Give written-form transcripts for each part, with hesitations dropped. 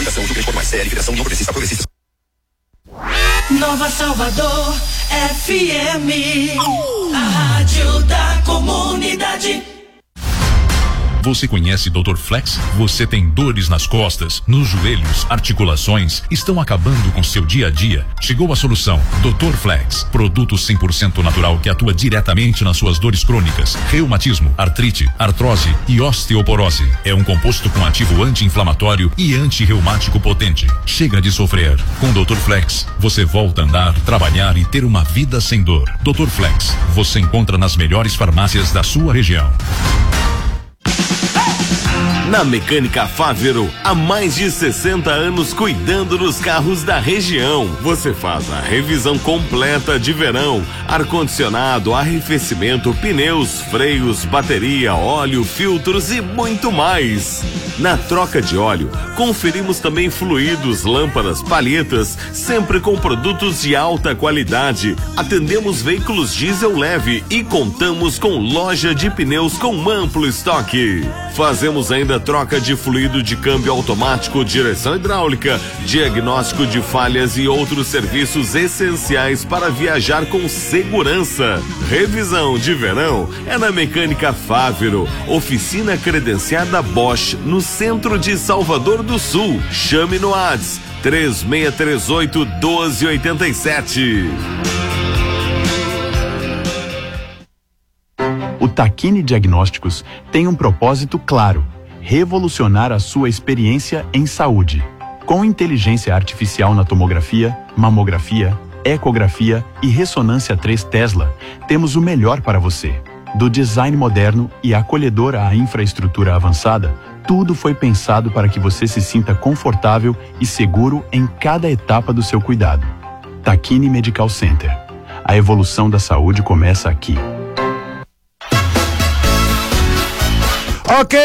Organização Rio Grande por Mais, CL, Federação União Progressista. Nova Salvador, FM, a rádio da comunidade. Você conhece Dr. Flex? Você tem dores nas costas, nos joelhos, articulações, estão acabando com seu dia a dia? Chegou a solução. Dr. Flex, produto 100% natural que atua diretamente nas suas dores crônicas, reumatismo, artrite, artrose e osteoporose. É um composto com ativo anti-inflamatório e anti-reumático potente. Chega de sofrer. Com Dr. Flex, você volta a andar, trabalhar e ter uma vida sem dor. Dr. Flex, você encontra nas melhores farmácias da sua região. Na Mecânica Fávero, há mais de 60 anos cuidando dos carros da região. Você faz a revisão completa de verão, ar-condicionado, arrefecimento, pneus, freios, bateria, óleo, filtros e muito mais. Na troca de óleo, conferimos também fluidos, lâmpadas, palhetas, sempre com produtos de alta qualidade. Atendemos veículos diesel leve e contamos com loja de pneus com amplo estoque. Fazemos ainda troca de fluido de câmbio automático, direção hidráulica, diagnóstico de falhas e outros serviços essenciais para viajar com segurança. Revisão de verão é na Mecânica Fávero, oficina credenciada Bosch, no centro de Salvador do Sul. Chame no WhatsApp 3638-1287. O Takine Diagnósticos tem um propósito claro: revolucionar a sua experiência em saúde. Com inteligência artificial na tomografia, mamografia, ecografia e ressonância 3 Tesla, temos o melhor para você. Do design moderno e acolhedor à infraestrutura avançada, tudo foi pensado para que você se sinta confortável e seguro em cada etapa do seu cuidado. Takine Medical Center. A evolução da saúde começa aqui. Ok,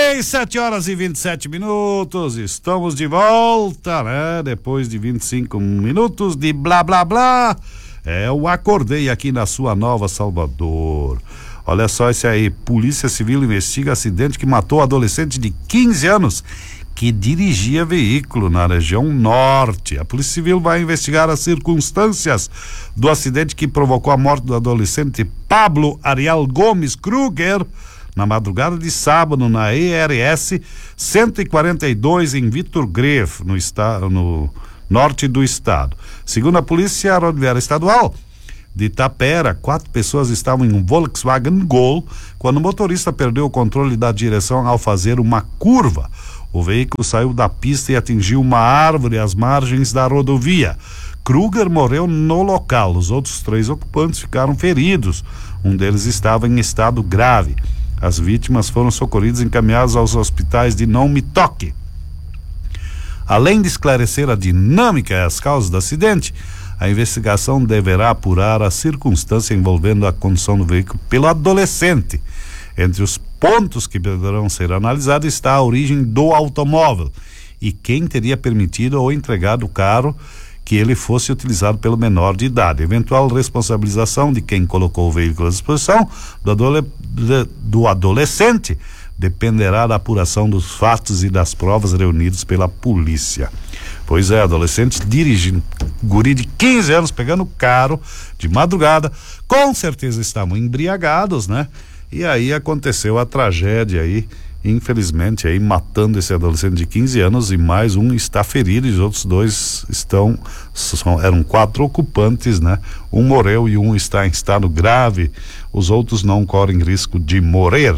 7h27, estamos de volta, né? Depois de 25 minutos de blá blá blá, eu acordei aqui na sua Nova Salvador. Olha só esse aí: Polícia Civil investiga acidente que matou adolescente de 15 anos que dirigia veículo na região norte. A Polícia Civil vai investigar as circunstâncias do acidente que provocou a morte do adolescente Pablo Ariel Gomes Kruger na madrugada de sábado na ERS 142 em Vitor Greff, no norte do estado. Segundo a Polícia Rodoviária Estadual de Itapera, 4 pessoas estavam em um Volkswagen Gol quando o motorista perdeu o controle da direção ao fazer uma curva. O veículo saiu da pista e atingiu uma árvore às margens da rodovia. Kruger morreu no local. Os outros 3 ocupantes ficaram feridos. Um deles estava em estado grave. As vítimas foram socorridas e encaminhadas aos hospitais de Não Me Toque. Além de esclarecer a dinâmica e as causas do acidente, a investigação deverá apurar a circunstância envolvendo a condução do veículo pelo adolescente. Entre os pontos que deverão ser analisados está a origem do automóvel e quem teria permitido ou entregado o carro que ele fosse utilizado pelo menor de idade. Eventual responsabilização de quem colocou o veículo à disposição do adolescente dependerá da apuração dos fatos e das provas reunidas pela polícia. Pois é, adolescentes dirigindo, guri de 15 anos pegando carro de madrugada, com certeza estavam embriagados, né? E aí aconteceu a tragédia aí, infelizmente aí matando esse adolescente de 15 anos, e mais um está ferido e os outros 2 eram 4 ocupantes, né? Um morreu e um está em estado grave, os outros não correm risco de morrer.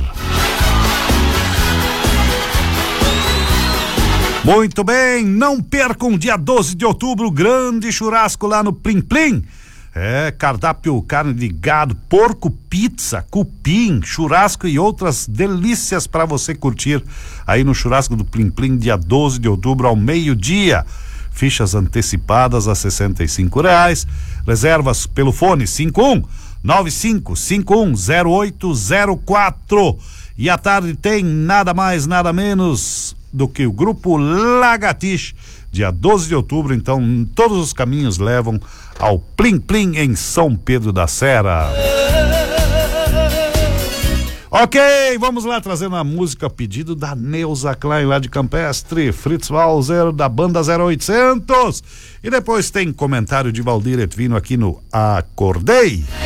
Muito bem, não percam dia 12 de outubro, grande churrasco lá no Plim Plim. Cardápio, carne de gado, porco, pizza, cupim, churrasco e outras delícias para você curtir aí no churrasco do Plim Plim, dia 12 de outubro ao meio-dia. Fichas antecipadas a R$65. Reservas pelo fone 5195510804. E à tarde tem nada mais, nada menos do que o grupo Lagartixe, dia 12 de outubro. Então todos os caminhos levam ao Plim Plim em São Pedro da Serra. Ok, vamos lá trazendo a música pedido da Neuza Klein lá de Campestre, Fritz Walzer da banda 0800, e depois tem comentário de Valdir Etvino aqui no Acordei.